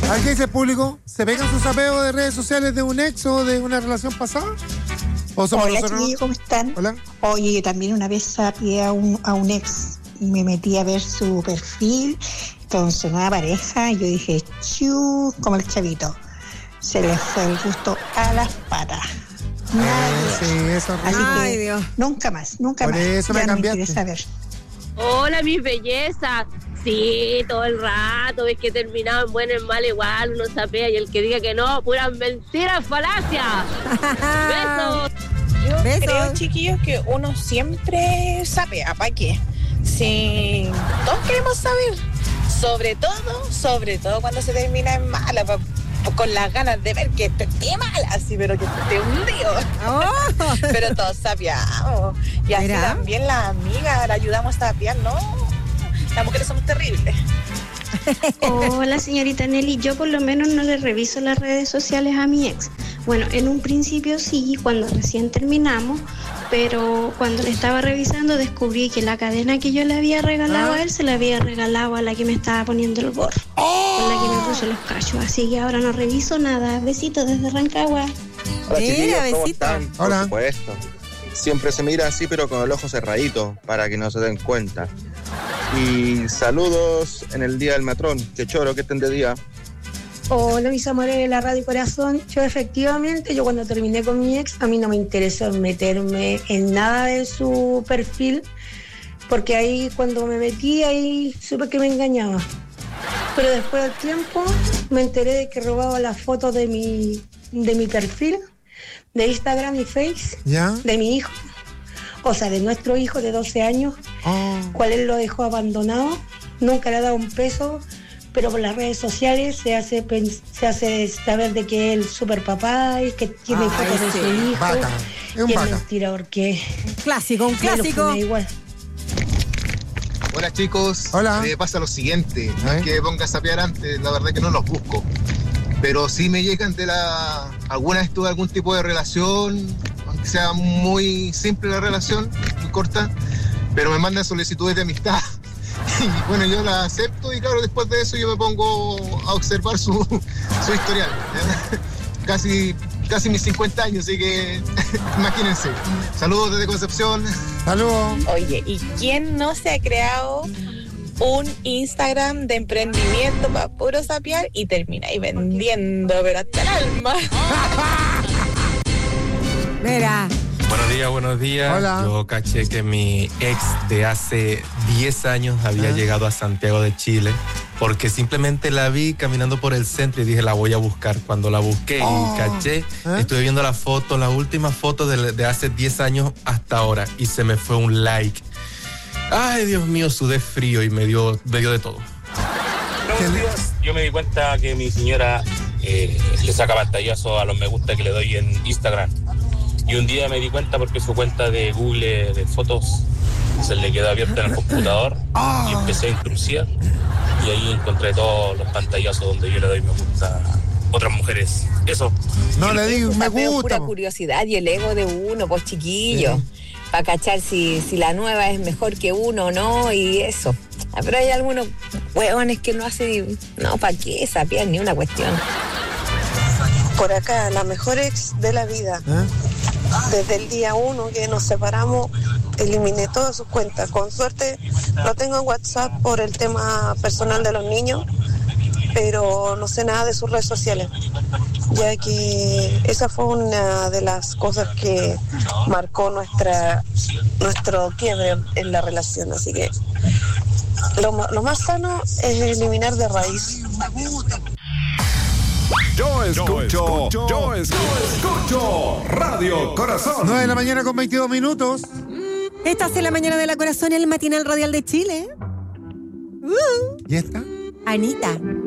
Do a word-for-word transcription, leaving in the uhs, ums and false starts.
A ver, ¿qué dice el público? ¿Se pegan sus apeos de redes sociales de un ex o de una relación pasada? ¿O somos Hola, nosotros? chiquillos, ¿cómo están? Hola. Oye, yo también una vez sapié a un, a un ex y me metí a ver su perfil con su nueva pareja y yo dije, chu, como el chavito. Se le fue el gusto a las patas. Nada Eh, que sí, ver. eso es Así horrible. que Ay, Dios. nunca más, nunca Por más. eso me Ya no me cambiaste. interesa ver. Hola, mis bellezas. Sí, todo el rato, ves que terminado en bueno, en mal igual, uno sapea y el que diga que no, puras mentiras, falacias. Besos. Yo Besos. creo, chiquillos, que uno siempre sapea, ¿para qué? Sí, todos queremos saber. Sobre todo, sobre todo cuando se termina en mala, pa- pa- con las ganas de ver que esto esté mal, así, pero que esté hundido. Oh. Pero todos sapeamos. Y así Mira. también las amigas la ayudamos a sapear, ¿no? Las mujeres somos terribles. Hola, señorita Nelly. Yo por lo menos no le reviso las redes sociales a mi ex. Bueno, en un principio sí, cuando recién terminamos, pero cuando le estaba revisando descubrí que la cadena que yo le había regalado Ah. a él se la había regalado a la que me estaba poniendo el gorro, con la que me puso los cachos. Así que ahora no reviso nada. Besitos desde Rancagua. Hola, Mira, chiquillos, ¿cómo besito. están? Por Hola. supuesto. Siempre se mira así, pero con el ojo cerradito, para que no se den cuenta. Y saludos en el Día del Matrón. Qué choro que estén de día. Hola, mis amores de la Radio Corazón. Yo efectivamente, yo cuando terminé con mi ex, a mí no me interesó meterme en nada de su perfil, porque ahí cuando me metí, ahí supe que me engañaba. Pero después del tiempo me enteré de que robaba las fotos de mi, de mi perfil, de Instagram y Face, ¿Ya? de mi hijo, o sea, de nuestro hijo de doce años, Oh. cual él lo dejó abandonado, nunca le ha dado un peso, pero por las redes sociales se hace pens- se hace saber de que él es super papá y que tiene Ay, fotos de sí. su hijo. Vaca. Es un Y es vaca. mentira porque Un clásico, un yo lo clásico. funé igual. Hola chicos, Hola. me pasa lo siguiente, no ¿Eh? es que me ponga a sapear antes, la verdad que no los busco, pero sí me llegan de la... Alguna vez tuve algún tipo de relación, aunque sea muy simple la relación, muy corta, pero me mandan solicitudes de amistad y bueno, yo la acepto y claro, después de eso yo me pongo a observar su, su historial, ¿ya? Casi, casi mis cincuenta años, así que imagínense. Saludos desde Concepción. Saludos. Oye, ¿y quién no se ha creado un Instagram de emprendimiento para puro sapear y termina ahí vendiendo, pero hasta el alma? Mira. Buenos días, buenos días. Hola. Yo caché que mi ex de hace diez años había Ah. llegado a Santiago de Chile porque simplemente la vi caminando por el centro y dije, la voy a buscar. Cuando la busqué Oh. y caché, ¿Eh? estuve viendo la foto, la última foto de, de hace diez años hasta ahora y se me fue un like. Ay, Dios mío, sudé frío y me dio, me dio de todo. ¿Qué le- Yo me di cuenta que mi señora eh, le saca pantallazo a los me gusta que le doy en Instagram. Y un día me di cuenta porque su cuenta de Google de fotos se le quedó abierta en el computador y empecé a introducir. Y ahí encontré todos los pantallazos donde yo le doy me gusta a otras mujeres. Eso. No le digo, me Sapeo gusta. pura po. curiosidad y el ego de uno, pues chiquillo, para cachar si, si la nueva es mejor que uno o no y eso. Ah, pero hay algunos hueones que no hacen, no, ¿para qué sapear ni una cuestión? Por acá, la mejor ex de la vida. ¿Eh? Desde el día uno que nos separamos, eliminé todas sus cuentas. Con suerte lo tengo en WhatsApp por el tema personal de los niños, pero no sé nada de sus redes sociales, ya que esa fue una de las cosas que marcó nuestra nuestro quiebre en la relación. Así que lo, ma- lo más sano es eliminar de raíz. Yo escucho, yo escucho, escucho Radio Corazón. nueve de la mañana con veintidós minutos. Estás en la mañana de la corazón, el matinal radial de Chile. Uh, ¿Y esta? Anita.